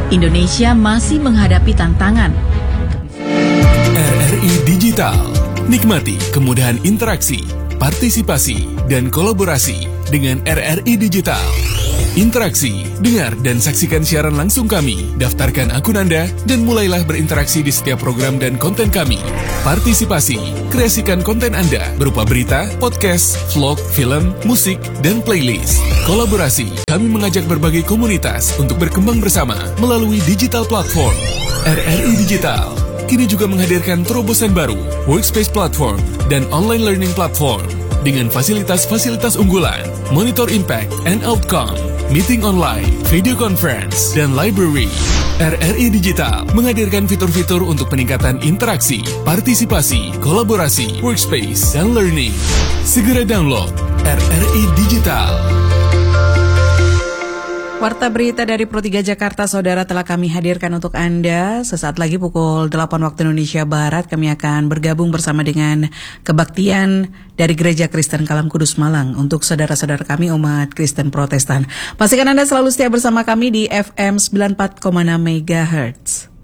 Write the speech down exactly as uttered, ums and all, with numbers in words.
Indonesia masih menghadapi tantangan. R R I Digital. Nikmati kemudahan interaksi, partisipasi, dan kolaborasi dengan R R I Digital. Interaksi, dengar, dan saksikan siaran langsung kami. Daftarkan akun Anda dan mulailah berinteraksi di setiap program dan konten kami. Partisipasi, kreasikan konten Anda berupa berita, podcast, vlog, film, musik, dan playlist. Kolaborasi, kami mengajak berbagai komunitas untuk berkembang bersama melalui digital platform. R R I Digital kini juga menghadirkan terobosan baru, workspace platform, dan online learning platform dengan fasilitas-fasilitas unggulan, monitor impact and outcome, meeting online, video conference, dan library. R R I Digital menghadirkan fitur-fitur untuk peningkatan interaksi, partisipasi, kolaborasi, workspace, dan learning. Segera download R R I Digital. Warta berita dari Pro tiga Jakarta, saudara, telah kami hadirkan untuk Anda. Sesaat lagi pukul delapan waktu Indonesia Barat, kami akan bergabung bersama dengan kebaktian dari Gereja Kristen Kalam Kudus Malang untuk saudara-saudara kami umat Kristen Protestan. Pastikan Anda selalu setia bersama kami di F M sembilan puluh empat koma enam megahertz.